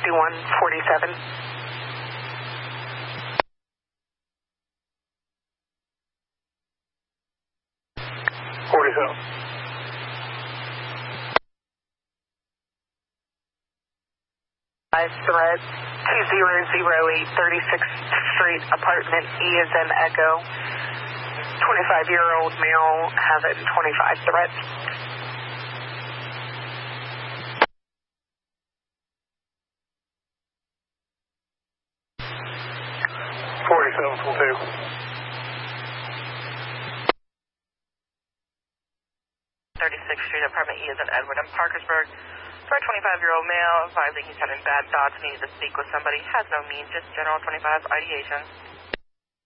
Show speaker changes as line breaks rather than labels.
5147. Threat 2008 36th Street, apartment E as in Echo. 25-year-old male having 25 threats.
4742.
36th Street, apartment E as in Edward in Parkersburg. For a 25-year-old male, advising he's having bad thoughts, needs to speak with somebody, has no means, just general 25 ideation.